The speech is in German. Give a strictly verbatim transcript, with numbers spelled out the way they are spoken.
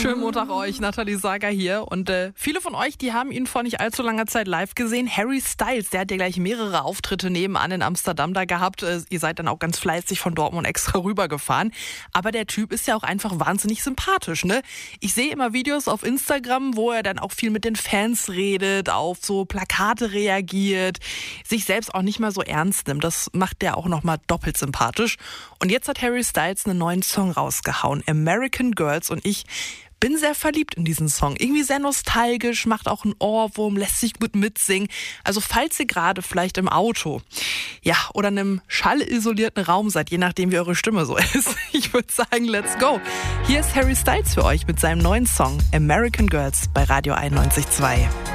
Schönen Montag euch, Nathalie Sager hier. Und äh, viele von euch, die haben ihn vor nicht allzu langer Zeit live gesehen. Harry Styles, der hat ja gleich mehrere Auftritte nebenan in Amsterdam da gehabt. Äh, ihr seid dann auch ganz fleißig von Dortmund extra rübergefahren. Aber der Typ ist ja auch einfach wahnsinnig sympathisch, ne? Ich sehe immer Videos auf Instagram, wo er dann auch viel mit den Fans redet, auf so Plakate reagiert, sich selbst auch nicht mal so ernst nimmt. Das macht der auch nochmal doppelt sympathisch. Und jetzt hat Harry Styles einen neuen Song rausgehauen, American Girls. Und ich bin sehr verliebt in diesen Song. Irgendwie sehr nostalgisch, macht auch einen Ohrwurm, lässt sich gut mitsingen. Also falls ihr gerade vielleicht im Auto, ja, oder in einem schallisolierten Raum seid, je nachdem wie eure Stimme so ist, ich würde sagen, let's go. Hier ist Harry Styles für euch mit seinem neuen Song American Girls bei Radio einundneunzig Komma zwei.